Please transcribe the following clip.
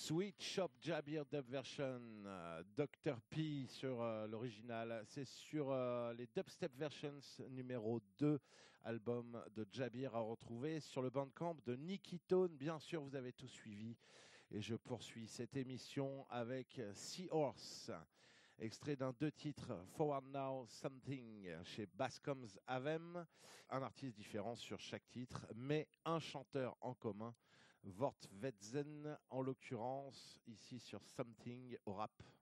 Sweet Shop Jabir Dub Version, Dr. P sur l'original. C'est sur les Dubstep Versions numéro 2, album de Jabir à retrouver sur le Bandcamp de Nicky Tone. Bien sûr, vous avez tout suivi. Et je poursuis cette émission avec Seahorse. Extrait d'un 2 titres, Forward Now Something, chez Bascom's Avem. Un artiste différent sur chaque titre, mais un chanteur en commun. Vort Wetzen, en l'occurrence, ici sur Something au rap.